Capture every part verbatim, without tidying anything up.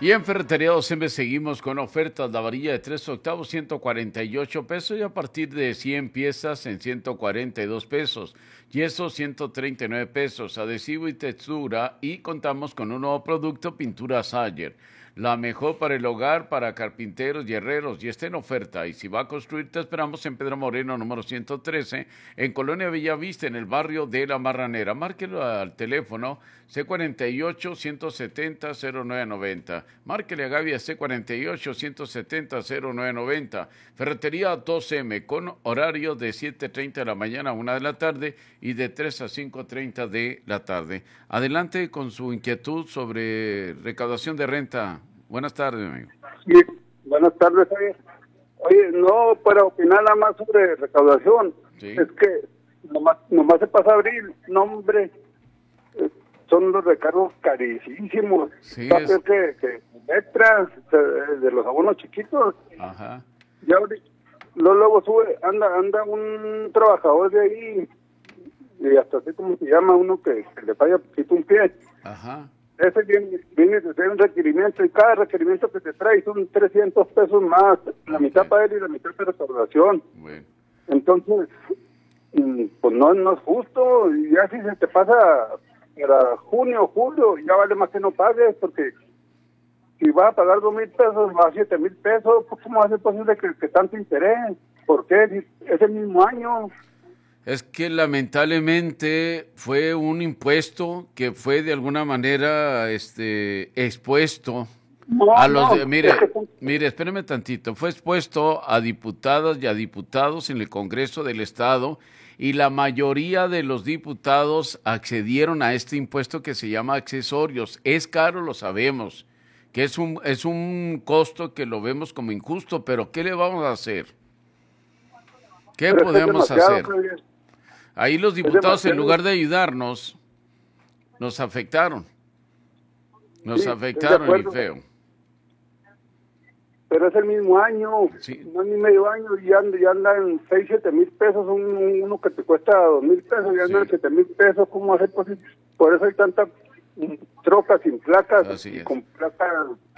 Y en Ferretería Dos M seguimos con ofertas. La varilla de tres octavos, ciento cuarenta y ocho pesos, y a partir de cien piezas en ciento cuarenta y dos pesos. Yeso, ciento treinta y nueve pesos. Adhesivo y textura. Y contamos con un nuevo producto, pintura Sayer. La mejor para el hogar, para carpinteros y herreros, y está en oferta. Y si va a construir, te esperamos en Pedro Moreno, número ciento trece, en Colonia Bellavista, en el barrio de La Marranera. Márquelo al teléfono C cuarenta y ocho, ciento setenta, cero nueve noventa. Márquele a Gaby a C cuarenta y ocho, ciento setenta, cero nueve noventa. Ferretería dos M, con horario de siete treinta de la mañana a una de la tarde y de tres a cinco treinta de la tarde. Adelante con su inquietud sobre recaudación de renta. Buenas tardes, amigo. Sí, buenas tardes, Javier. Oye, no, para opinar nada más sobre recaudación, sí. Es que nomás, nomás se pasa abril, no, hombre, eh, son los recargos carísimos. Sí, es... que, que letras eh, de los abonos chiquitos. Ajá. Ya luego, luego sube, anda, anda un trabajador de ahí, y hasta así como se llama uno que, que le falla poquito un pie. Ajá. Ese viene, viene de hacer un requerimiento, y cada requerimiento que te trae son trescientos pesos más, la okay. mitad para él y la mitad de recaudación. Bueno. Entonces, pues no, no es justo, y ya si se te pasa para junio, julio, ya vale más que no pagues, porque si vas a pagar dos mil pesos, vas a siete mil pesos, pues ¿cómo va a ser posible que, que tanto interés? ¿Por qué? Si es el mismo año. Es que lamentablemente fue un impuesto que fue de alguna manera este expuesto no, a los... No, mire, es que... mire, espéreme tantito. Fue expuesto a diputadas y a diputados en el Congreso del Estado, y la mayoría de los diputados accedieron a este impuesto que se llama accesorios. Es caro, lo sabemos, que es un, es un costo que lo vemos como injusto, pero ¿qué le vamos a hacer? ¿Qué pero podemos hacer? Ahí los diputados, en lugar de ayudarnos, nos afectaron. Nos sí, afectaron y feo. Pero es el mismo año, sí. No ni medio año, y ya, ya anda en seis, siete mil pesos, un, uno que te cuesta dos mil pesos, ya anda sí. en siete mil pesos. ¿Cómo hacer posible? Por eso hay tanta troca sin placas, Así y es. con placas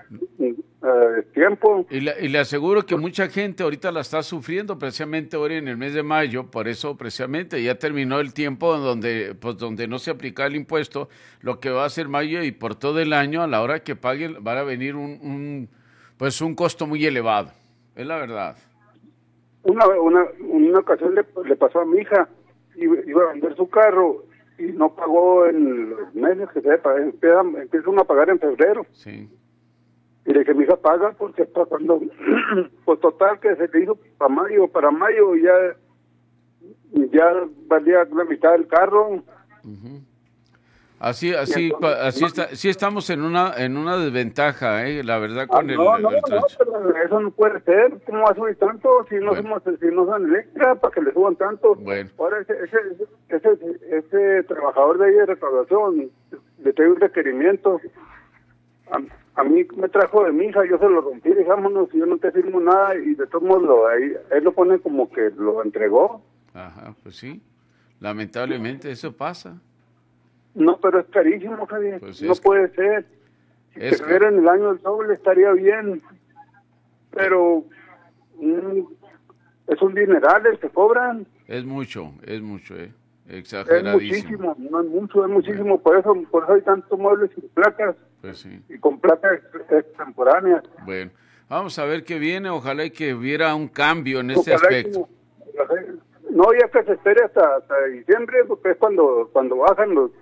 uh, tiempo. Y le, y le aseguro que mucha gente ahorita la está sufriendo, precisamente ahora en el mes de mayo, por eso precisamente ya terminó el tiempo donde, pues, donde no se aplica el impuesto, lo que va a ser mayo, y por todo el año, a la hora que paguen, va a venir un, un pues un costo muy elevado, es la verdad. Una, una, una ocasión le, le pasó a mi hija, iba, iba a vender su carro, y no pagó en los meses que se empiezan, empiezan a pagar en febrero. Sí. Y le dije, mi hija paga, porque está cuando, pues total que se le hizo para mayo, para mayo ya, ya valía la mitad del carro. Uh-huh. Así, así, entonces, así no, está, sí estamos en una, en una desventaja, eh, la verdad, con ah, el, no, no, el, el no, pero eso no puede ser. ¿Cómo va a subir tanto si no bueno. somos, si no son Electra para que le suban tanto? Bueno. Ahora ese, ese, ese, ese, ese trabajador de ahí de recaudación le trae un requerimiento. A, a mí me trajo de mi hija, yo se lo rompí, digámonos, yo no te firmo nada, y de todos modos lo, ahí, él lo pone como que lo entregó. Ajá, pues sí, lamentablemente eso pasa. No, pero es carísimo, Javier, pues no puede ser. Si es te en el año del doble estaría bien, pero mm, es un dineral el que cobran. Es mucho, es mucho, eh, exageradísimo. Es muchísimo, no es mucho, es muchísimo, bueno. por eso por eso hay tantos muebles sin placas. Pues sí. Y con placas extemporáneas. Bueno, vamos a ver qué viene, ojalá y que hubiera un cambio en este aspecto. Que, no, ya que se espere hasta, hasta diciembre, porque es cuando cuando bajan los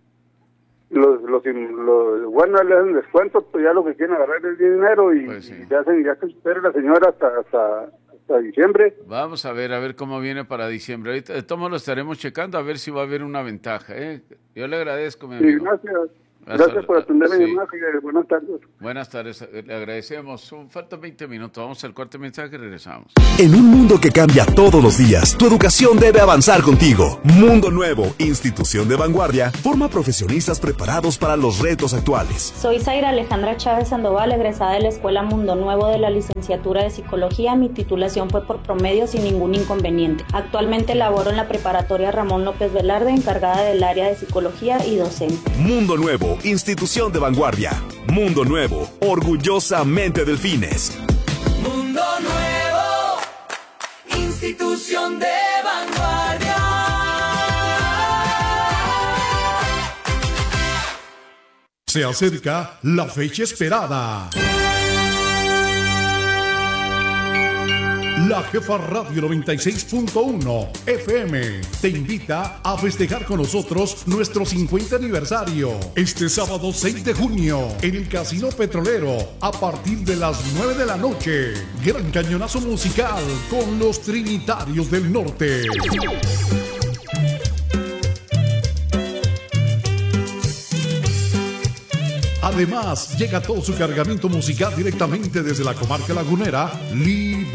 los los, los bueno, le hacen descuentos, pues ya lo que quieren agarrar es dinero, y, pues sí. y ya, se, ya que se espere la señora hasta, hasta hasta diciembre. Vamos a ver, a ver cómo viene para diciembre. Ahorita de todos lo estaremos checando a ver si va a haber una ventaja, ¿eh? Yo le agradezco, mi amigo. Sí, gracias. Gracias Hasta, por atenderme, sí. Llamada. Buenas tardes. Buenas tardes, le agradecemos. Faltan veinte minutos, vamos al corte mensaje y regresamos. En un mundo que cambia todos los días, tu educación debe avanzar contigo. Mundo Nuevo, institución de vanguardia, forma profesionistas preparados para los retos actuales. Soy Zaira Alejandra Chávez Sandoval, egresada de la Escuela Mundo Nuevo de la licenciatura de Psicología. Mi titulación fue por promedio sin ningún inconveniente. Actualmente laboro en la preparatoria Ramón López Velarde, encargada del área de Psicología y docente. Mundo Nuevo, Nuevo, institución de vanguardia. Mundo Nuevo, orgullosamente Delfines. Mundo Nuevo, institución de vanguardia. Se acerca la fecha esperada. La Jefa Radio noventa y seis punto uno F M te invita a festejar con nosotros nuestro cincuenta aniversario. Este sábado seis de junio en el Casino Petrolero a partir de las nueve de la noche. Gran cañonazo musical con los Trinitarios del Norte. Además, llega todo su cargamento musical directamente desde la comarca lagunera. Libre